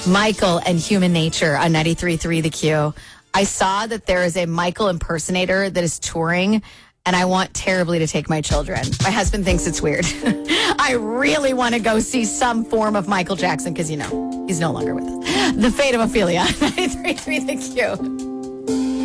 Michael and Human Nature on 93.3 The Q. I saw that there is a Michael impersonator that is touring, and I want terribly to take my children. My husband thinks it's weird. I really want to go see some form of Michael Jackson because, he's no longer with us. The Fate of Ophelia, 93.3 The Q.